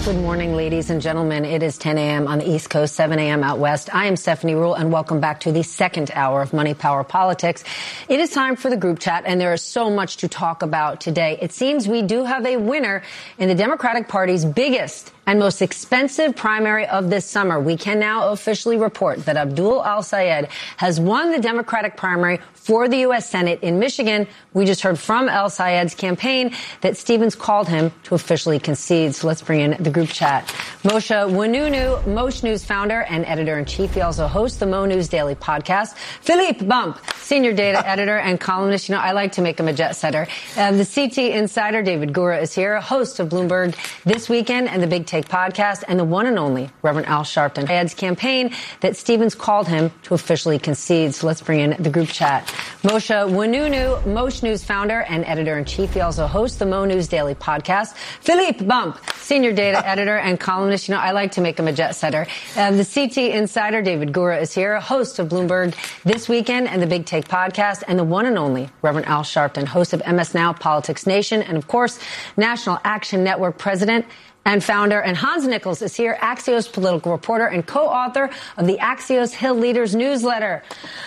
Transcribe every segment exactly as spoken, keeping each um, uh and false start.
Good morning, ladies and gentlemen. It is ten a.m. on the East Coast, seven a.m. out west. I am Stephanie Ruhle, and welcome back to the second hour of Money, Power, Politics. It is time for the group chat, and there is so much to talk about today. It seems we do have a winner in the Democratic Party's biggest and most expensive primary of this summer. We can now officially report that Abdul El-Sayed has won the Democratic primary for the U S Senate in Michigan. We just heard from El-Sayed's campaign that Stevens called him to officially concede. So let's bring in the group chat. Moshe Oinounou, Mosh News founder and editor-in-chief. He also hosts the Mo News Daily podcast. Philippe Bump, senior data editor and columnist. You know, I like to make him a jet setter. Uh, the C T insider, David Gura, is here, host of Bloomberg This Weekend and the Big Take podcast, and the one and only Reverend Al Sharpton. Ad's campaign that Stevens called him to officially concede. So let's bring in the group chat. Moshe Oinounou, Mosh News founder and editor-in-chief. He also hosts the Mo News Daily podcast. Philippe Bump, senior data editor and columnist. You know, I like to make him a jet setter. Uh, the C T insider, David Gura, is here, host of Bloomberg This Weekend and the Big Take podcast, and the one and only Reverend Al Sharpton, host of M S Now, Politics Nation, and, of course, National Action Network president and founder. And Hans Nichols is here, Axios political reporter and co-author of the Axios Hill Leaders newsletter.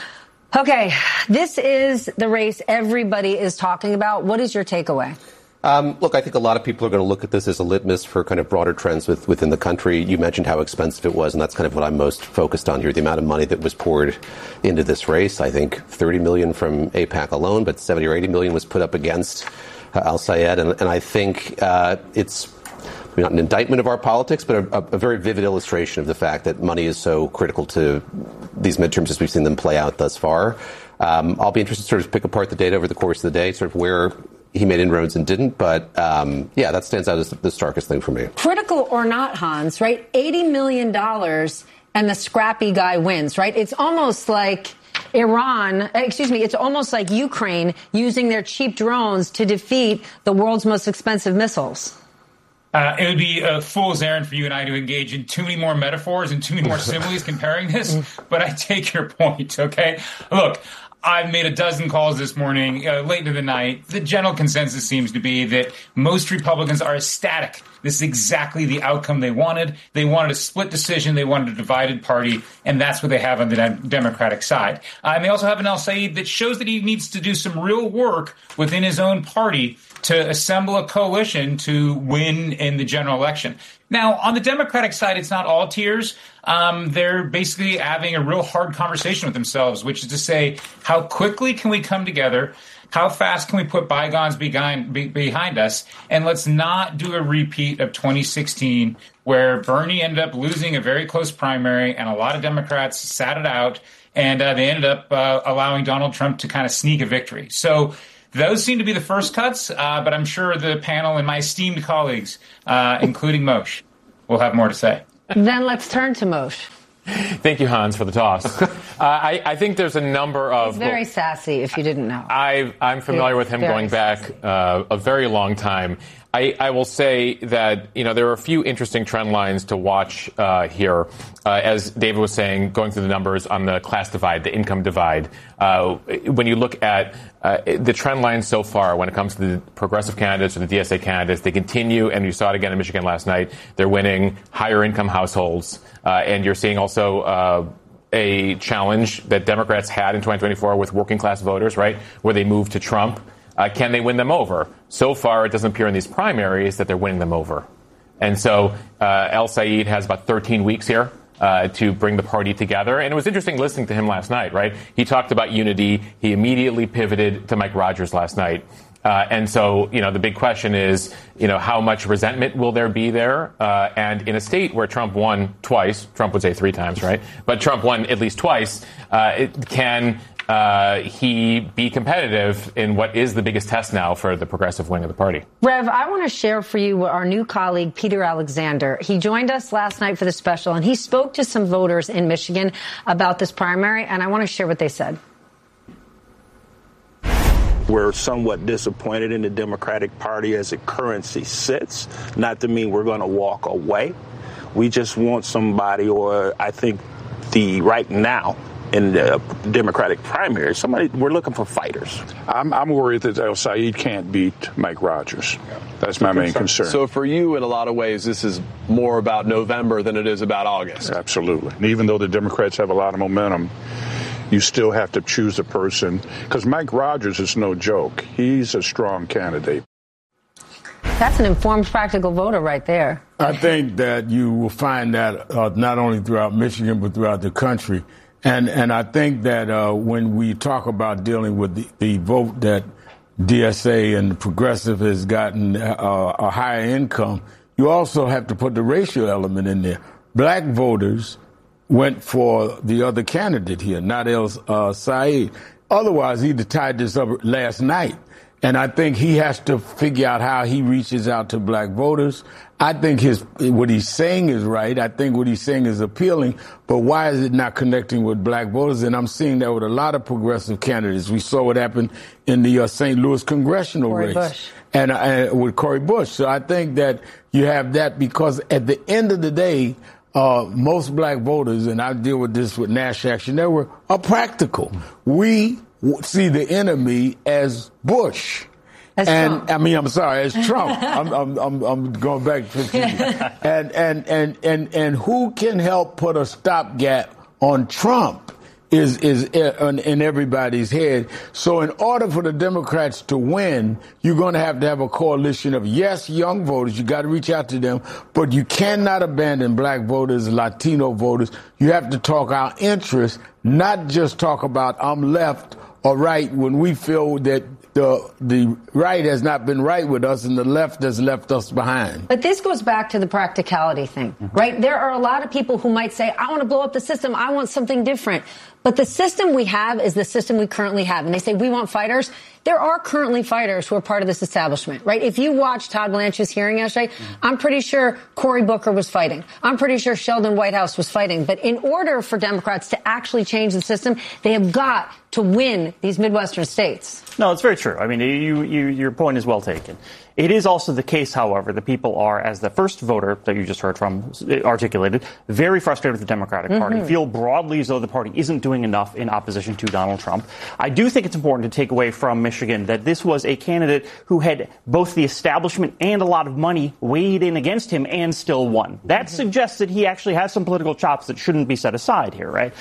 Okay, this is the race everybody is talking about. What is your takeaway? Um, look, I think a lot of people are going to look at this as a litmus for kind of broader trends with, within the country. You mentioned how expensive it was, and that's kind of what I'm most focused on here, the amount of money that was poured into this race. I think thirty million from AIPAC alone, but seventy or eighty million was put up against uh, El-Sayed. And, and I think uh, it's not an indictment of our politics, but a, a very vivid illustration of the fact that money is so critical to these midterms as we've seen them play out thus far. Um, I'll be interested to sort of pick apart the data over the course of the day, sort of where he made inroads and didn't. But, um, yeah, that stands out as the starkest thing for me. Critical or not, Hans, right? eighty million dollars and the scrappy guy wins, right? It's almost like Iran, excuse me, it's almost like Ukraine using their cheap drones to defeat the world's most expensive missiles. Uh, it would be a fool's errand for you and I to engage in too many more metaphors and too many more similes comparing this, but I take your point, okay? Look, I've made a dozen calls this morning, uh, late into the night. The general consensus seems to be that most Republicans are ecstatic. This is exactly the outcome they wanted. They wanted a split decision. They wanted a divided party, and that's what they have on the de- Democratic side. Uh, and they also have an El-Sayed that shows that he needs to do some real work within his own party to assemble a coalition to win in the general election. Now, on the Democratic side, it's not all tears. Um, they're basically having a real hard conversation with themselves, which is to say, how quickly can we come together? How fast can we put bygones behind, be, behind us? And let's not do a repeat of twenty sixteen, where Bernie ended up losing a very close primary and a lot of Democrats sat it out, and uh, they ended up uh, allowing Donald Trump to kind of sneak a victory. So those seem to be the first cuts, uh, but I'm sure the panel and my esteemed colleagues, uh, including Moshe, will have more to say. Then let's turn to Moshe. Thank you, Hans, for the toss. uh, I, I think there's a number of... He's very well, sassy, if you didn't know. I, I'm familiar with him going back uh, a very long time. I, I will say that, you know, there are a few interesting trend lines to watch uh, here. Uh, as David was saying, going through the numbers on the class divide, the income divide. Uh, when you look at uh, the trend lines so far when it comes to the progressive candidates or the D S A candidates, they continue, and you saw it again in Michigan last night, they're winning higher income households. Uh, and you're seeing also uh, a challenge that Democrats had in twenty twenty-four with working class voters, right, where they moved to Trump. Uh, can they win them over? So far, it doesn't appear in these primaries that they're winning them over. And so uh, El-Sayed has about thirteen weeks here uh, to bring the party together. And it was interesting listening to him last night, right? He talked about unity. He immediately pivoted to Mike Rogers last night. Uh, and so, you know, the big question is, you know, how much resentment will there be there? Uh, and in a state where Trump won twice, Trump would say three times, right? But Trump won at least twice. Uh, it can uh, he be competitive in what is the biggest test now for the progressive wing of the party? Rev, I want to share for you our new colleague, Peter Alexander. He joined us last night for the special, and he spoke to some voters in Michigan about this primary, and I want to share what they said. We're somewhat disappointed in the Democratic Party as it currently sits. Not to mean we're going to walk away. We just want somebody, or I think the right now, in the Democratic primary. Somebody, we're looking for fighters. I'm, I'm worried that El Said can't beat Mike Rogers. That's my main concern. So for you, in a lot of ways, this is more about November than it is about August. Absolutely. And even though the Democrats have a lot of momentum, you still have to choose a person, because Mike Rogers is no joke. He's a strong candidate. That's an informed, practical voter right there. I think that you will find that uh, not only throughout Michigan, but throughout the country. And and I think that uh, when we talk about dealing with the, the vote that D S A and the Progressive has gotten uh, a higher income, you also have to put the racial element in there. Black voters went for the other candidate here, not El uh, Said. Otherwise, he'd have tied this up last night. And I think he has to figure out how he reaches out to black voters. I think his what he's saying is right. I think what he's saying is appealing. But why is it not connecting with black voters? And I'm seeing that with a lot of progressive candidates. We saw what happened in the uh, Saint Louis congressional Cori race Bush. And, uh, with Cori Bush. So I think that you have that because at the end of the day, uh, most black voters, and I deal with this with National Action Network, are practical. We see the enemy as Bush. As and Trump. I mean, I'm sorry, as Trump. I'm, I'm, I'm, I'm going back fifteen years. And, and, and, and, and who can help put a stopgap on Trump is, is in, in everybody's head. So in order for the Democrats to win, you're going to have to have a coalition of, yes, young voters. You got to reach out to them, but you cannot abandon black voters, Latino voters. You have to talk our interests, not just talk about I'm left or right when we feel that the the right has not been right with us and the left has left us behind. But this goes back to the practicality thing, right? There are a lot of people who might say, I want to blow up the system. I want something different. But the system we have is the system we currently have. And they say, we want fighters. There are currently fighters who are part of this establishment, right? If you watch Todd Blanche's hearing yesterday, mm-hmm. I'm pretty sure Cory Booker was fighting. I'm pretty sure Sheldon Whitehouse was fighting. But in order for Democrats to actually change the system, they have got to win these Midwestern states. No, it's very true. I mean, you, you, your point is well taken. It is also the case, however, that people are, as the first voter that you just heard from articulated, very frustrated with the Democratic Party, mm-hmm. feel broadly as though the party isn't doing enough in opposition to Donald Trump. I do think it's important to take away from Michigan that this was a candidate who had both the establishment and a lot of money weighed in against him and still won. That mm-hmm. suggests that he actually has some political chops that shouldn't be set aside here, right?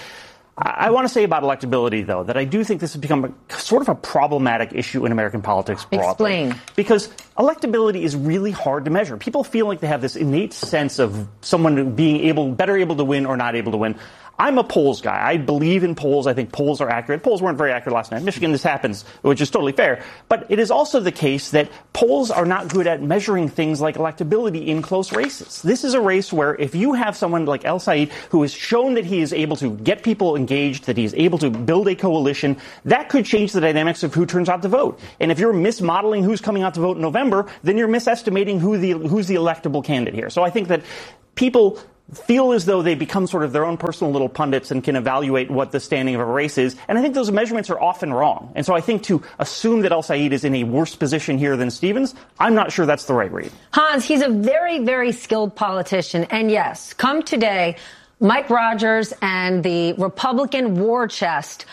I want to say about electability, though, that I do think this has become a, sort of a problematic issue in American politics broadly. Explain. Because electability is really hard to measure. People feel like they have this innate sense of someone being able, better able to win or not able to win. I'm a polls guy. I believe in polls. I think polls are accurate. Polls weren't very accurate last night. In Michigan, this happens, which is totally fair. But it is also the case that polls are not good at measuring things like electability in close races. This is a race where if you have someone like El Said who has shown that he is able to get people engaged, that he is able to build a coalition, that could change the dynamics of who turns out to vote. And if you're mismodeling who's coming out to vote in November, then you're misestimating who the who's the electable candidate here. So I think that people feel as though they become sort of their own personal little pundits and can evaluate what the standing of a race is. And I think those measurements are often wrong. And so I think to assume that El Said is in a worse position here than Stevens, I'm not sure that's the right read. Hans, he's a very, very skilled politician. And yes, come today, Mike Rogers and the Republican war chest